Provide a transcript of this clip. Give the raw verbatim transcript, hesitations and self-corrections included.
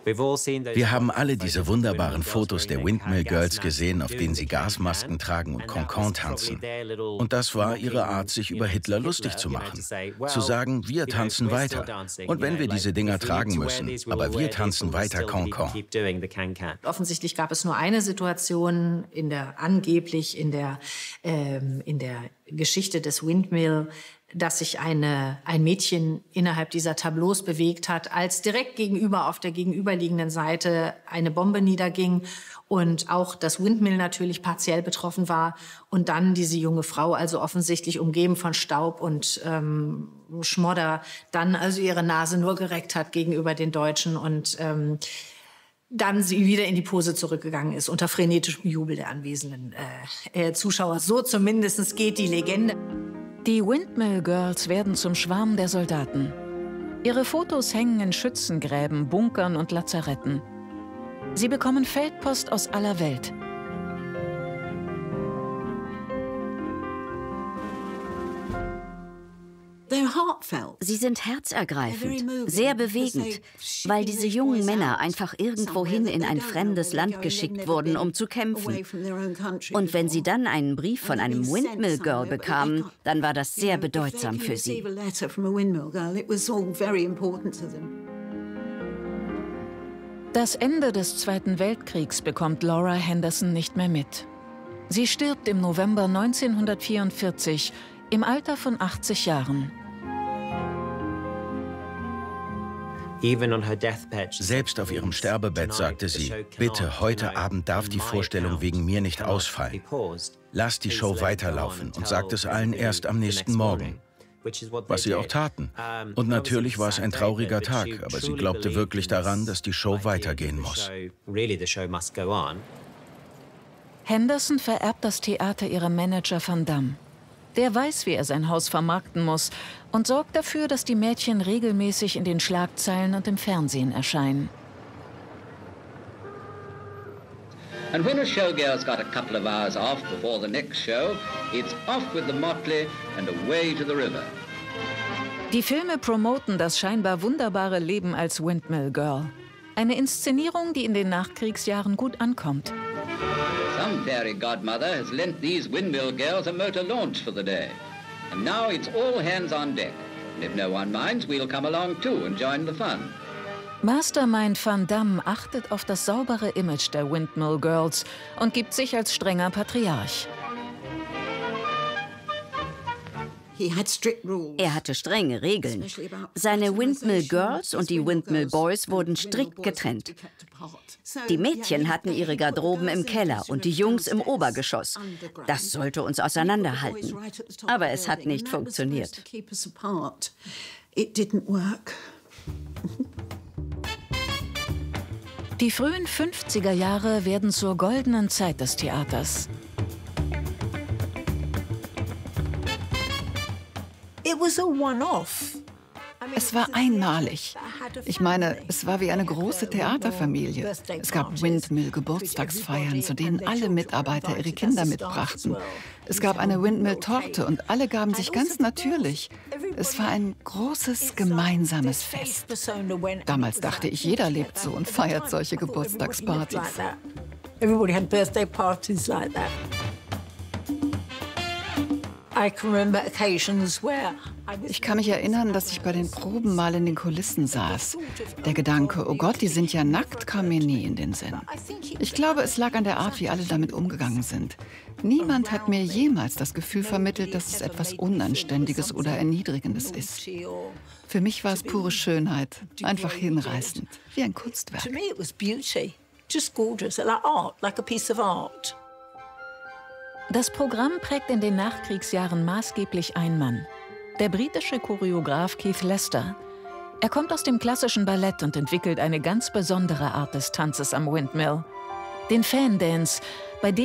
Wir haben alle diese wunderbaren Fotos der Windmill Girls gesehen, auf denen sie Gasmasken tragen und Cancan tanzen. Und das war ihre Art, sich über Hitler lustig zu machen. Zu sagen, wir tanzen weiter. Und wenn wir diese Dinger tragen müssen, aber wir tanzen weiter Cancan. Offensichtlich gab es nur eine Situation in der, angeblich in der, ähm, in der Geschichte des Windmill, dass sich eine, ein Mädchen innerhalb dieser Tableaus bewegt hat, als direkt gegenüber auf der gegenüberliegenden Seite eine Bombe niederging und auch das Windmill natürlich partiell betroffen war und dann diese junge Frau, also offensichtlich umgeben von Staub und ähm, Schmodder, dann also ihre Nase nur gereckt hat gegenüber den Deutschen und ähm, dann sie wieder in die Pose zurückgegangen ist, unter frenetischem Jubel der anwesenden äh, äh, Zuschauer. So zumindest geht die Legende. Die Windmill Girls werden zum Schwarm der Soldaten. Ihre Fotos hängen in Schützengräben, Bunkern und Lazaretten. Sie bekommen Feldpost aus aller Welt. Sie sind herzergreifend, sehr bewegend, weil diese jungen Männer einfach irgendwohin in ein fremdes Land geschickt wurden, um zu kämpfen. Und wenn sie dann einen Brief von einem Windmill Girl bekamen, dann war das sehr bedeutsam für sie. Das Ende des Zweiten Weltkriegs bekommt Laura Henderson nicht mehr mit. Sie stirbt im November neunzehnhundertvierundvierzig im Alter von achtzig Jahren. Selbst auf ihrem Sterbebett sagte sie, bitte, heute Abend darf die Vorstellung wegen mir nicht ausfallen. Lass die Show weiterlaufen und sagt es allen erst am nächsten Morgen. Was sie auch taten. Und natürlich war es ein trauriger Tag, aber sie glaubte wirklich daran, dass die Show weitergehen muss. Henderson vererbt das Theater ihrem Manager Van Damme. Der weiß, wie er sein Haus vermarkten muss und sorgt dafür, dass die Mädchen regelmäßig in den Schlagzeilen und im Fernsehen erscheinen. And when a showgirl's got a couple of hours off before the next show, it's off with the motley and away to the river. Die Filme promoten das scheinbar wunderbare Leben als Windmill Girl. Eine Inszenierung, die in den Nachkriegsjahren gut ankommt. Some fairy godmother has lent these Windmill Girls a motor launch for the day. And now it's all hands on deck. And if no one minds, we'll come along too and join the fun. Mastermind Van Damme achtet auf das saubere Image der Windmill Girls und gibt sich als strenger Patriarch. Er hatte strenge Regeln. Seine Windmill Girls und die Windmill Boys wurden strikt getrennt. Die Mädchen hatten ihre Garderoben im Keller und die Jungs im Obergeschoss. Das sollte uns auseinanderhalten. Aber es hat nicht funktioniert. Die frühen fünfziger Jahre werden zur goldenen Zeit des Theaters. Es war einmalig. Ich meine, es war wie eine große Theaterfamilie. Es gab Windmill-Geburtstagsfeiern, zu denen alle Mitarbeiter ihre Kinder mitbrachten. Es gab eine Windmill-Torte und alle gaben sich ganz natürlich. Es war ein großes gemeinsames Fest. Damals dachte ich, jeder lebt so und feiert solche Geburtstagspartys. Ich kann mich erinnern, dass ich bei den Proben mal in den Kulissen saß. Der Gedanke, oh Gott, die sind ja nackt, kam mir nie in den Sinn. Ich glaube, es lag an der Art, wie alle damit umgegangen sind. Niemand hat mir jemals das Gefühl vermittelt, dass es etwas Unanständiges oder Erniedrigendes ist. Für mich war es pure Schönheit, einfach hinreißend, wie ein Kunstwerk. Das Programm prägt in den Nachkriegsjahren maßgeblich ein Mann, der britische Choreograf Keith Lester. Er kommt aus dem klassischen Ballett und entwickelt eine ganz besondere Art des Tanzes am Windmill, den Fan Dance, bei dem